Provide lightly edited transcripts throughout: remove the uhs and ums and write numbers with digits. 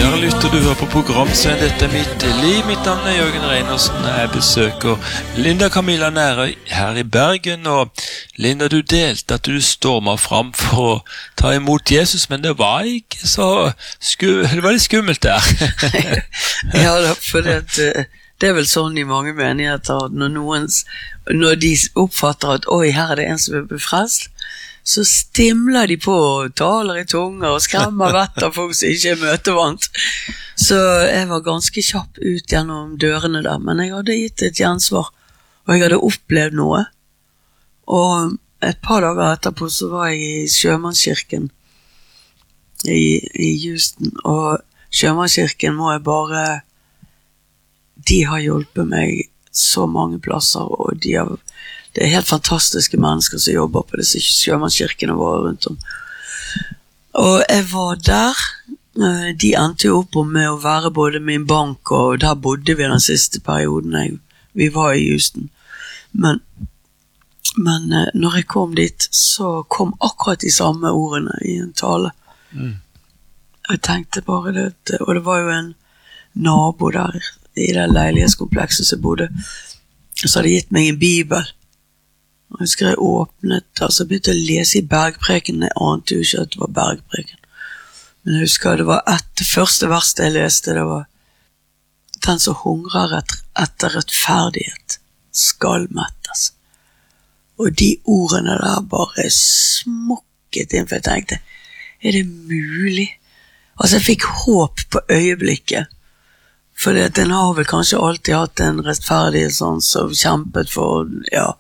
Kjære lytter, du hører på programserien Dette mitt liv. Mitt navn Jørgen Reinersen. Jeg besøker Linda Camilla Nærøy her i Bergen. Og Linda, du delte at du stormet fram for å ta imot Jesus, men det var ikke så det var litt skummelt der. Ja, for det vel sånn i mange menigheter at når de oppfatter at oi, her det en som befrelst, så stimler de på og taler i tunger og skremmer vettet av folk som ikke møtevant. Så jeg var ganske kjapp ut gjennom dørene der, men jeg hadde gitt et gjensvar, og jeg hadde opplevd noe. Og et par dager etterpå så var jeg i Sjømannskirken i Houston, og Sjømannskirken de har hjulpet meg så mange plasser, og det helt fantastiske mennesker som jobber på disse sjømannskirkene våre rundt om. Og jeg var der. De endte jo opp med å være både min bank, og der bodde vi den siste perioden vi var i Houston. Men når jeg kom dit, så kom akkurat de samme ordene i en tale. Jeg tenkte bare det, og det var jo en nabo der i det leilighetskomplekset som jeg bodde, så hadde gitt meg en bibel. Jeg husker jeg åpnet, altså begynte å lese i Bergpreken. Jeg ante jo ikke at det var Bergpreken. Men jeg husker det var det første verset jeg leste, det var den som hungrer etter rettferdighet skal mettes. Og de ordene der bare smukket inn, for jeg tenkte, det mulig? Altså jeg fikk håp på øyeblikket, for den har vel kanskje alltid hatt en rettferdighet sånn som kjempet for,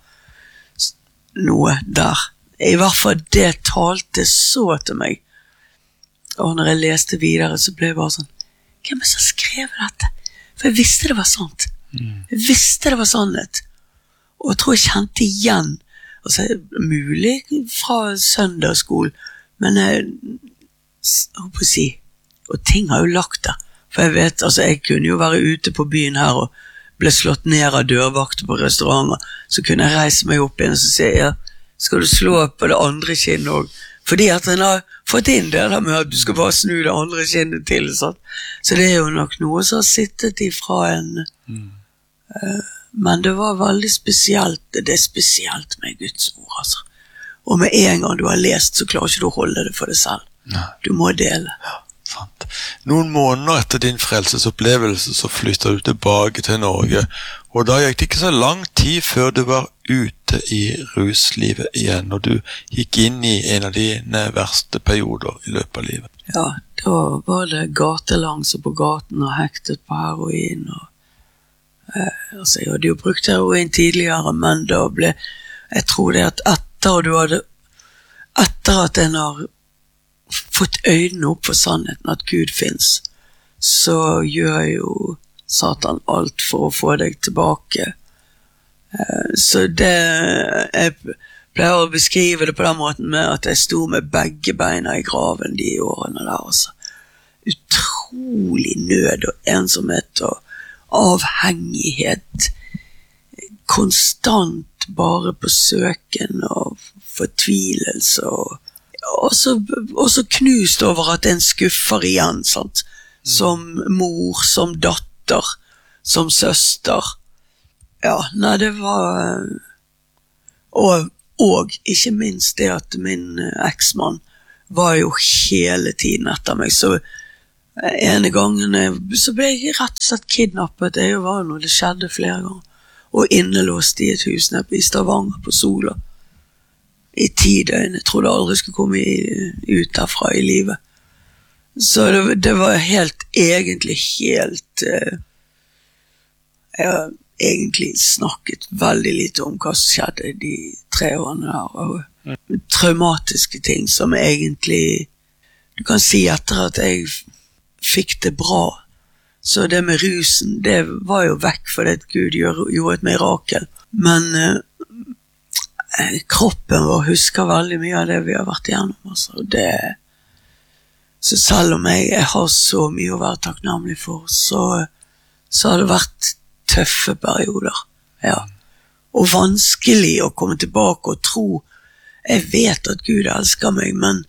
noe der. I hvert fall det talte så til meg. Og når jeg leste videre, så ble jeg bare sånn, hvem som skrev dette? For jeg visste det var sant. Jeg visste det var sannhet. Og jeg tror jeg kjente igjen, altså mulig fra søndagsskolen, men jeg håper å si, og ting har jo lagt der. For jeg vet, altså jeg kunne jo være ute på byen her og ble slått ned av dørvakter på restauranter, så kunne jeg reise meg opp igjen og så si, skal du slå på det andre kinnet også? Fordi at den har fått inn det der med at du skal bare snu det andre kinnet til, sånn. Så det jo nok noe som har sittet ifra en, men det var veldig spesielt, det spesielt med Guds ord, altså. Og med en gang du har lest, så klarer ikke du å holde det for deg selv. Nei. Du må dele. Ja. Sant. Noen måneder etter din frelsesopplevelse så flyttet du tilbake til Norge, og da gikk det ikke så lang tid før du var ute i ruslivet igjen, og du gikk inn i en av dine verste perioder i løpet av livet. Ja, da var det gatelangs og på gaten og hektet på heroin, og altså jeg hadde jo brukt heroin tidligere, men da jeg tror det at etter at en har fått øynene opp for sannheten at Gud finnes, så gjør jo Satan alt for å få deg tilbake. Så jeg pleier å beskrive det på den måten med at jeg sto med begge beina i graven de årene der, altså. Utrolig nød og ensomhet og avhengighet, konstant bare på søken og fortvilelse og så knust over at en skuffer igjen, sant? Som mor, som datter, som søster. Ja, nei, det var og ikke minst det at min eksmann var jo hele tiden etter meg, så ene gangen så ble jeg rett og slett kidnappet. Det var noe, det skjedde flere ganger, og innelåst i et hus nede i Stavanger på Sola i 10 døgn. Jeg trodde aldri skulle komme ut derfra i livet. Så det var egentlig helt jeg har egentlig snakket veldig lite om hva som skjedde de 3 årene der, og traumatiske ting som egentlig, du kan si etter at jeg fikk det bra, så det med rusen, det var jo vekk fordi at Gud gjorde et mirakel, men kroppen vår husker veldig mye av det vi har vært igjennom, altså. Så selv om jeg har så mye å være takknemlig for, så har det vært tøffe perioder, ja. Og vanskelig å komme tilbake og tro. Jeg vet at Gud elsker meg, men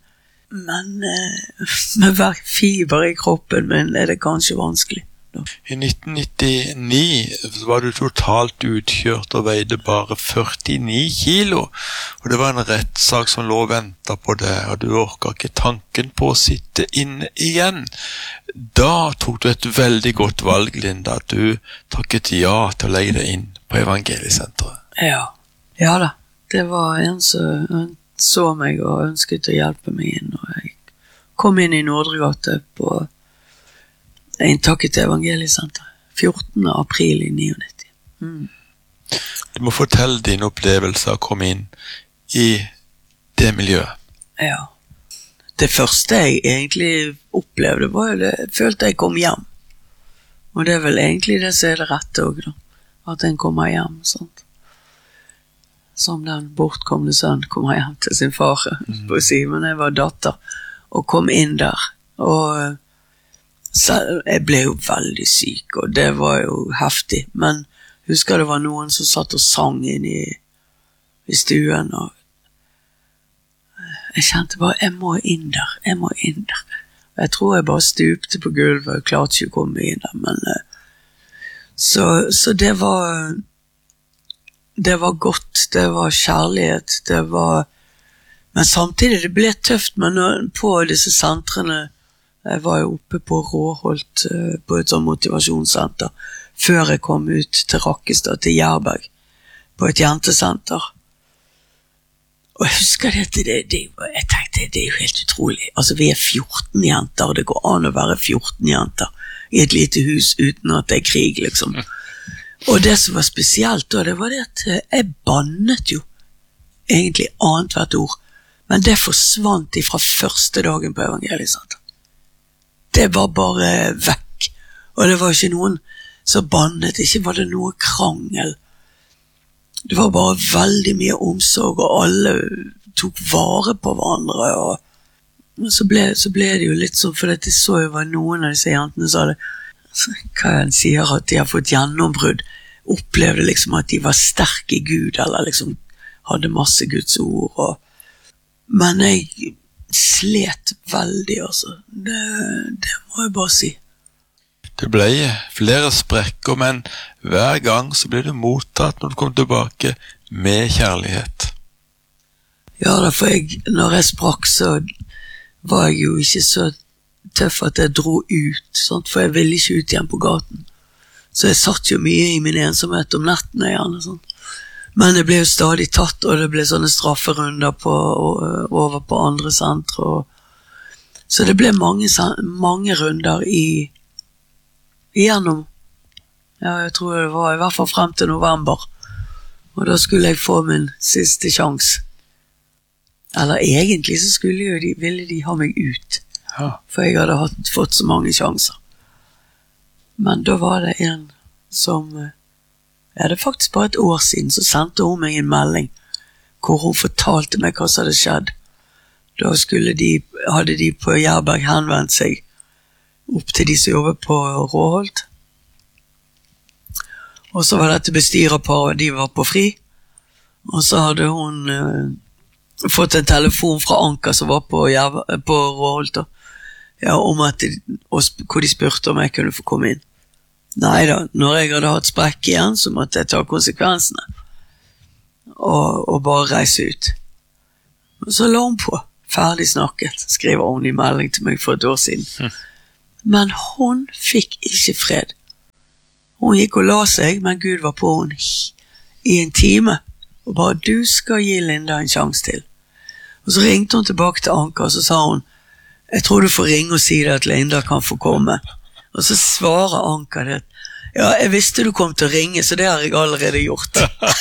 Men med hver fiber i kroppen min det kanskje vanskelig. I 1999 var du totalt utkjørt og veide bare 49 kilo, og det var en rettssak som lå og ventet på det, og du orket ikke tanken på å sitte inne igjen. Da tok du et veldig godt valg, Linda, at du takket ja til å legge deg inn på Evangeliesenteret. Ja da. Det var en som så meg og ønsket å hjelpe meg inn, og jeg kom inn i Nordregate på inntaket til Evangeliesenteret 14. april i 1999. Du må fortelle din opplevelse å komme inn i det miljøet. Ja. Det første jeg egentlig opplevde var jo det, jeg følte jeg kom hjem. Og det vel egentlig det som det rette også da. At en kommer hjem, sant. Som den bortkomne sønn kommer hjem til sin far, på å si, men jeg var datter, og kom inn der, og så jeg ble jo veldig syk, og det var jo heftig, men husker det var noen som satt og sang inn i stuen, og jeg kjente bare, jeg må inn der. Jeg tror jeg bare stupte på gulvet, og klarte ikke å komme inn der, men så det var godt, det var kjærlighet, men samtidig det ble tøft, men på disse sentrene, jeg var jo oppe på Råholt, på et sånt motivasjonssenter, før jeg kom ut til Rakkestad, til Jærberg, på et jentesenter. Og jeg husker jeg tenkte, det jo helt utrolig, altså vi 14 jenter, og det går an å være 14 jenter, i et lite hus uten at det krig, liksom. Og det som var spesielt da, det var det at jeg bannet jo egentlig annet hvert ord, men det forsvant fra første dagen på Evangeliesenteret. Det var bare vekk, og det var ikke noen som bannet, ikke var det noe krangel. Det var bare veldig mye omsorg, og alle tok vare på hverandre, og så ble det jo litt sånn, for det så jo var noen av disse jentene sa det, hva en sier at de har fått gjennombrudd, opplevde liksom at de var sterke i Gud, eller liksom hadde masse Guds ord, men jeg slet veldig, altså. Det må jeg bare si. Det ble flere sprekker, men hver gang så ble du mottatt når du kom tilbake med kjærlighet. Ja, for når jeg sprakk, så var jeg jo ikke så tøff at jeg dro ut, sant? For jeg ville ikke ut igjen på gaten. Så jeg satt jo mye i min ensomhet om nettene igjen, sånn. Men det ble jo stadig tatt, og det ble sånne strafferunder over på andre sentre. Så det ble mange runder igjennom. Ja, jeg tror det var i hvert fall frem til november. Og da skulle jeg få min siste sjans. Eller egentlig så ville de ha meg ut. Ja. For jeg hadde fått så mange sjanser. Men da var det en som, det faktisk bare et år siden, så sendte hun meg en melding, hvor hun fortalte meg hva som hadde skjedd. Da hadde de på Jærberg henvendt seg opp til de som jobber på Råholt. Og så var dette bestyrerpar, og de var på fri. Og så hadde hun fått en telefon fra Anka som var på Råholt da. Ja, hvor de spurte om jeg kunne få komme inn. Neida, når jeg hadde hatt sprekk igjen, så måtte jeg ta konsekvensene. Og bare reise ut. Og så la hun på, ferdig snakket, skriver hun i melding til meg for et år siden. Men hun fikk ikke fred. Hun gikk og la seg, men Gud var på henne i en time, og bare, du skal gi Linda en sjans til. Og så ringte hun tilbake til Anka, og så sa hun, jeg tror du får ringe og si det at Linda kan få komme. Og så svarer Anka det, ja, jeg visste du kom til å ringe, så det har jeg allerede gjort.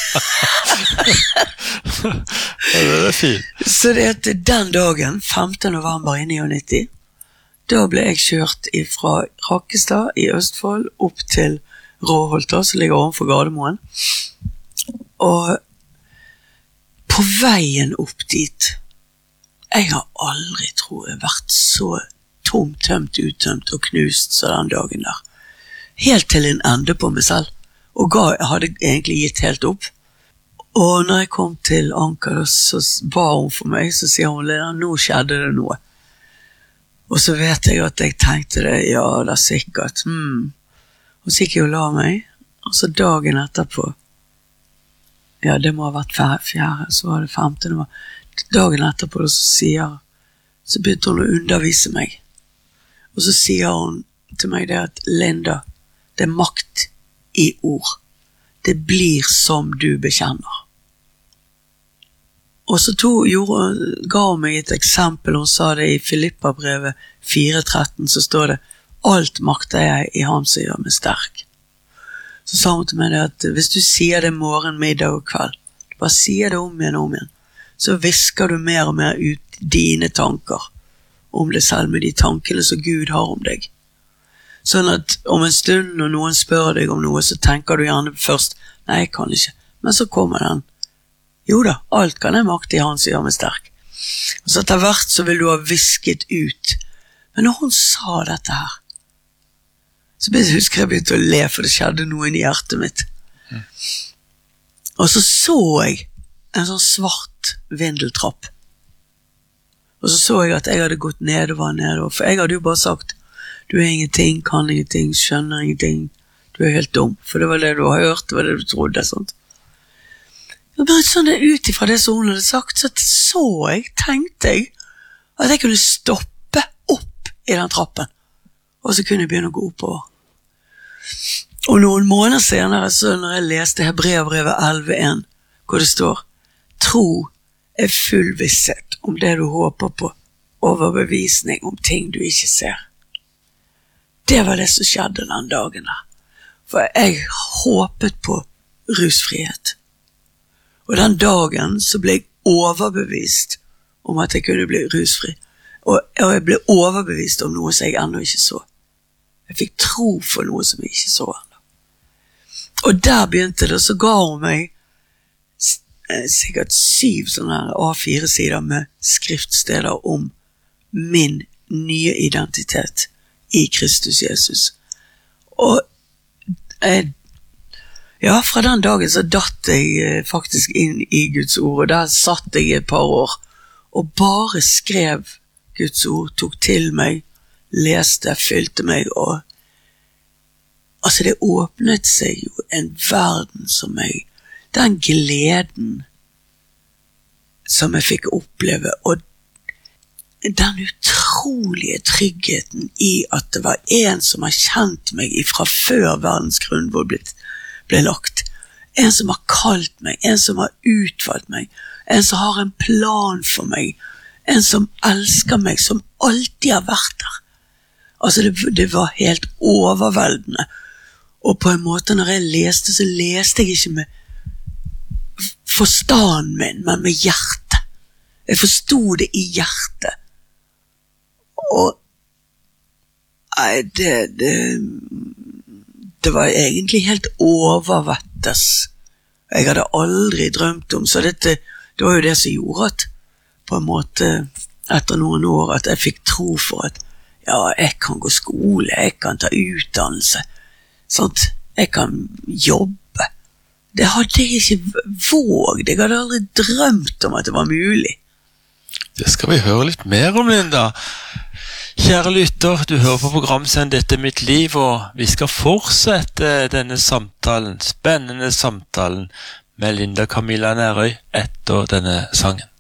Ja, det fint. Så det at den dagen, 5. november i 1999, da ble jeg kjørt fra Rakkestad i Østfold opp til Råholt, som ligger ovenfor Gardermoen. Og på veien opp dit, jeg har aldri, tror jeg, vært så tømt, uttømt og knust så den dagen der. Helt til en ende på meg selv. Og hadde egentlig gitt helt opp. Og når jeg kom til Anka, så ba hun for meg, så sier hun, Lena, nå skjedde det noe. Og så vet jeg at jeg tenkte det, ja, det er sikkert. Og så gikk jeg og la meg, og så dagen etterpå, ja, det må ha vært 4., så var det 5. Dagen etterpå, så begynte hun å undervise meg. Og så sier hun til meg det at, Linda, det er makt i ord. Det blir som du bekjenner. Og så ga hun meg et eksempel, hun sa det i Filipperbrevet 4:13, så står det, alt makter jeg i ham som gjør meg sterk. Så sa hun til meg det at hvis du sier det morgen, middag og kveld, du bare sier det om igjen, så visker du mer og mer ut dine tanker om det selv med de tankene som Gud har om deg. Sånn at om en stund når noen spør deg om noe, så tenker du gjerne først, nei, jeg kan ikke, men så kommer den. Jo da, alt kan jeg makte i han som gjør meg sterk. Og så etter hvert så vil du ha visket ut. Men når hun sa dette her, så husker jeg begynte å le, for det skjedde noe i hjertet mitt. Og så jeg en sånn svart vindeltrapp. Og så jeg at jeg hadde gått nedover, for jeg hadde jo bare sagt, du er ingenting, kan ingenting, skjønner ingenting, du er helt dum, for det var det du har hørt, det var det du trodde, sånt. Men sånn utifra det som hun hadde sagt, så tenkte jeg, at jeg kunne stoppe opp i den trappen, og så kunne jeg begynne å gå oppover. Og noen måneder senere, så når jeg leste Hebreerbrevet 11:1, hvor det står, tro er full visshet om det du håper på, overbevisning om ting du ikke ser. Det var det som skjedde den dagen der. For jeg håpet på rusfrihet. Og den dagen så ble jeg overbevist om at jeg kunne bli rusfri. Og jeg ble overbevist om noe som jeg ennå ikke så. Jeg fikk tro for noe som jeg ikke så ennå. Og der begynte det, så ga hun meg sikkert 7 sånne A4-sider med skriftsteder om min nye identitet i Kristus Jesus. Og ja, fra den dagen så datt jeg faktisk inn i Guds ord, og der satt jeg et par år, og bare skrev Guds ord, tok til meg, leste, fylte meg, og altså det åpnet seg jo en verden som den gleden som jeg fikk oppleve, og den utrolige tryggheten i at det var en som har kjent meg fra før verdens grunnvoll ble lagt, en som har kalt meg, en som har utvalgt meg, en som har en plan for meg, en som elsker meg, som alltid har vært der. Altså det var helt overveldende, og på en måte når jeg leste, så leste jeg ikke med forstanden min, men med hjertet. Jeg forstod det i hjertet. Og det var egentlig helt overvettes. Jeg hadde aldri drømt om, så det var jo det som gjorde at på en måte etter noen år at jeg fikk tro for at ja, jeg kan gå skole, jeg kan ta utdannelse, sånt, jeg kan jobbe. Det hadde jeg ikke våget, jeg hadde aldri drømt om at det var mulig. Det skal vi høre litt mer om, Linda. Kjære lytter, du hører på programsendet Dette er mitt liv, og vi skal fortsette denne samtalen, spennende samtalen med Linda Camilla Nærøy etter denne sangen.